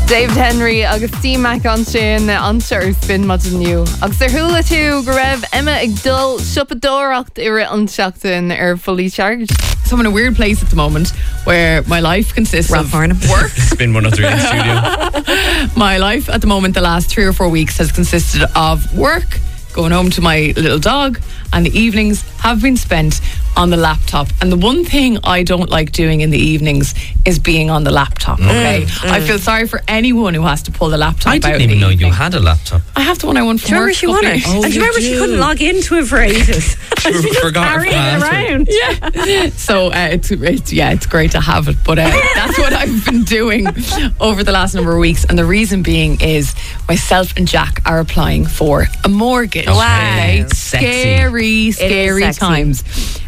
David Henry agus Steve Mac an sin anseir spin mod new. Agus thula tú go raibh Emma ag dul sipadóracht ire anseachtain fully charged. So I'm in a weird place at the moment where my life consists of work. Spin 103 in the studio. My life at the moment, the last 3 or 4 weeks, has consisted of work, going home to my little dog, and the evenings have been spent on the laptop. And the one thing I don't like doing in the evenings is being on the laptop, okay? I feel sorry for anyone who has to pull the laptop out. I didn't even know you had a laptop. I have the one I won from work. Do you remember she won it? And do you remember she couldn't log into it for ages? She just carried it around. Yeah. So it's great to have it, but that's what I've been doing over the last number of weeks. And the reason being is myself and Jack are applying for a mortgage. Wow. Scary sexy. times.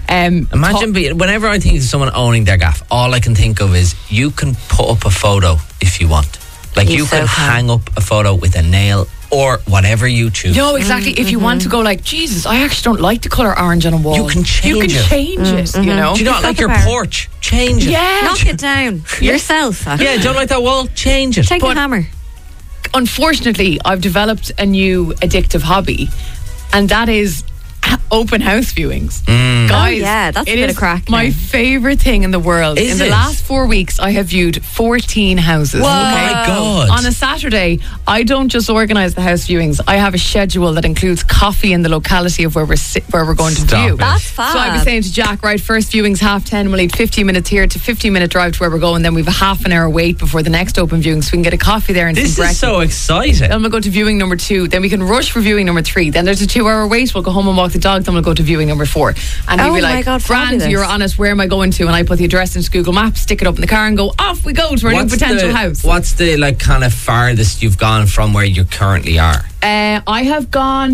Imagine whenever I think of someone owning their gaff, all I can think of is you can put up a photo if you want. Like you can hang up a photo with a nail or whatever you choose. No, exactly. If you want to go like, Jesus, I actually don't like the colour orange on a wall. You can change it. You know? Do you not like your porch? Change it. Yeah. Knock it down yourself. Yeah, don't like that wall? Change it. Take a hammer. Unfortunately, I've developed a new addictive hobby, and that is open house viewings. Guys, that's a bit of crack my now. favourite thing in the world. Is in the it? last 4 weeks, I have viewed 14 houses. Oh my God. On a Saturday, I don't just organise the house viewings. I have a schedule that includes coffee in the locality of where we're going to view. That's fab. So I was saying to Jack, right, first viewing's 10:30. We'll need 15 minutes here to 15-minute drive to where we're going. Then we've a half an hour wait before the next open viewing, so we can get a coffee there and This some is breakfast. so exciting. Then we'll go to viewing number 2. Then we can rush for viewing number 3. Then there's a 2-hour wait. We'll go home and walk the dog. Then we'll go to viewing number 4. And he'll be like, God, Grand, fabulous. you're on it. Where am I going to? And I put the address into Google Maps, stick it up in the car, and go off we go to our new potential house. What's the kind of farthest you've gone from where you currently are? I have gone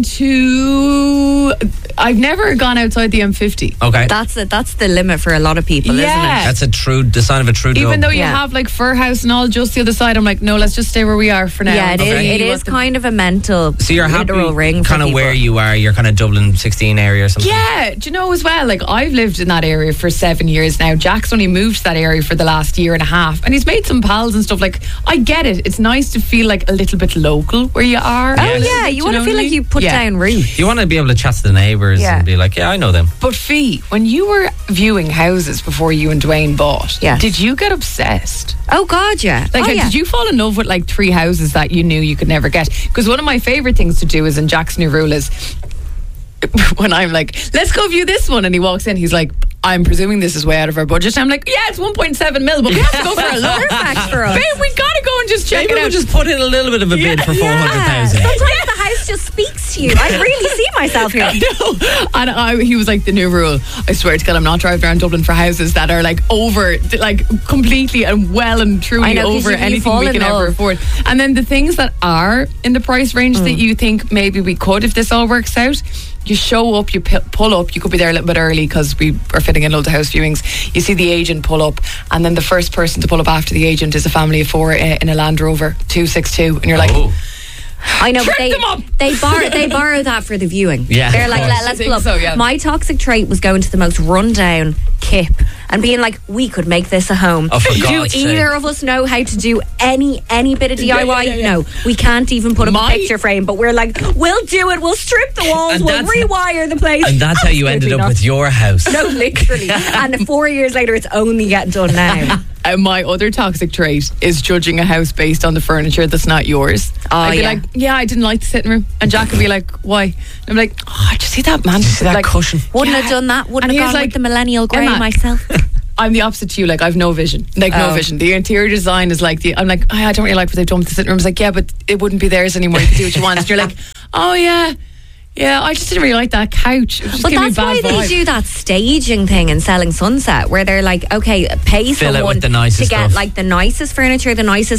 to. I've never gone outside the M50. Okay. That's the limit for a lot of people, isn't it? That's the sign of a true Even dog. though you have like Fir House and all just the other side, I'm like, no, let's just stay where we are for now. Yeah, it is kind of a mental So you're literal happy ring for kind of people. where you are. You're kind of Dublin 16 area or something. Yeah, do you know as well, like I've lived in that area for 7 years now. Jack's only moved to that area for the last year and a half, and he's made some pals and stuff. Like, I get it. It's nice to feel like a little bit local where you are. Oh yeah, you want to feel like you put down roots. You want to be able to chat to the neighbours and be like, yeah, I know them. But Fee, when you were viewing houses before you and Dwayne bought, Yes. did you get obsessed? Oh God, yeah. Like, did you fall in love with like 3 houses that you knew you could never get? Because one of my favourite things to do is, in Jack's new rule, is when I'm like, let's go view this one, and he walks in, he's like, I'm presuming this is way out of our budget. And I'm like, yeah, it's 1.7 mil, but we have to go for a look. Perfect for us. Babe, we gotta go and just check Maybe it we'll out. just put in a little bit of a bid for 400,000. Sometimes the house just speaks to you. I really see myself here. And he was like, the new rule, I swear to God, I'm not driving around Dublin for houses that are like over, like completely and well and I truly know, 'cause over you anything fall we in can ever love. afford. And then the things that are in the price range that you think maybe we could, if this all works out, you show up, you pull up, you could be there a little bit early because we are fitting in loads of house viewings. You see the agent pull up, and then the first person to pull up after the agent is a family of 4 in a Land Rover 262, and you're like, I know, but Trick them up. they borrow that for the viewing. Yeah, They're of like, course. let's I pull up. think so, yeah. My toxic trait was going to the most rundown kip and being like, we could make this a home. Oh, for do God's either sake. of us know how to do any bit of DIY? yeah. No, we can't even put up My- a picture frame, but we're like, we'll do it. We'll strip the walls. And We'll that's- rewire the place. And that's how you ended Absolutely up not. with your house. No, literally. And 4 years later, it's only getting done now. My other toxic trait is judging a house based on the furniture that's not yours. I'd be yeah. like, yeah, I didn't like the sitting room. And Jack would be like, why? And I'm like, oh, did you see that, man? See that like, cushion? Wouldn't Yeah. have done that. Wouldn't And have he's gone like, with the millennial grey Emma, myself. I'm the opposite to you. Like, I've no vision. Like, no Oh. vision. The interior design is like, I'm like, I don't really like what they've done with the sitting room. It's like, yeah, but it wouldn't be theirs anymore. You can do what you want. And you're like, oh, yeah. Yeah, I just didn't really like that couch. It was just But giving me that's a why bad they vibe. do that staging thing in Selling Sunset, where they're like, okay, pay Fill it someone with the nicest to get stuff. like the nicest furniture, the nicest